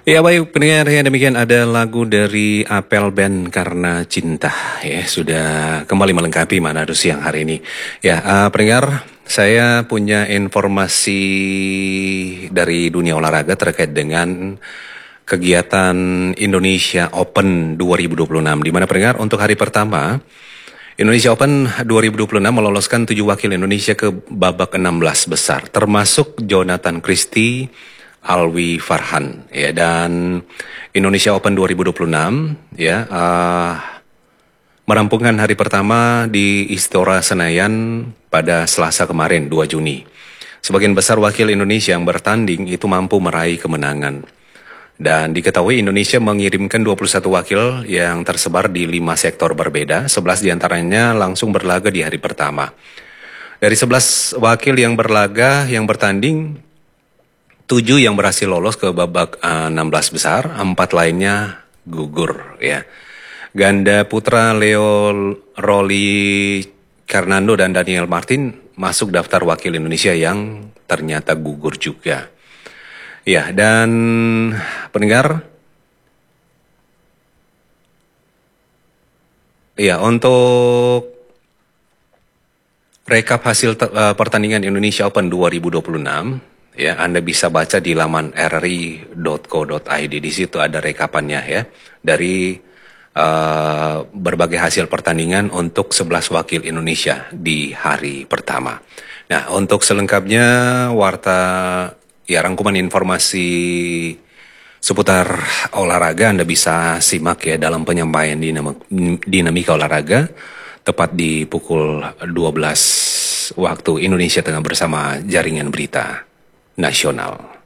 Ya baik pendengar ya, demikian ada lagu dari Apel Band Karena Cinta ya, sudah kembali melengkapi Manado siang hari ini. Ya pendengar, saya punya informasi dari dunia olahraga terkait dengan kegiatan Indonesia Open 2026, di mana pendengar untuk hari pertama Indonesia Open 2026 meloloskan 7 wakil Indonesia ke babak 16 besar, termasuk Jonathan Christie, Alwi Farhan, ya. Dan Indonesia Open 2026 ya merampungkan hari pertama di Istora Senayan pada Selasa kemarin 2 Juni. Sebagian besar wakil Indonesia yang bertanding itu mampu meraih kemenangan. Dan diketahui Indonesia mengirimkan 21 wakil yang tersebar di 5 sektor berbeda, 11 diantaranya langsung berlaga di hari pertama. Dari 11 wakil yang berlaga, yang bertanding, 7 yang berhasil lolos ke babak 16 besar, 4 lainnya gugur ya. Ganda putra Leo Roli Fernando dan Daniel Martin masuk daftar wakil Indonesia yang ternyata gugur juga. Ya, dan pendengar, ya untuk rekap hasil pertandingan Indonesia Open 2026, ya Anda bisa baca di laman rri.co.id. Di situ ada rekapannya ya dari berbagai hasil pertandingan untuk 11 wakil Indonesia di hari pertama. Nah, untuk selengkapnya rangkuman informasi seputar olahraga Anda bisa simak ya dalam penyampaian dinamika olahraga tepat di pukul 12 waktu Indonesia Tengah bersama Jaringan Berita Nasional.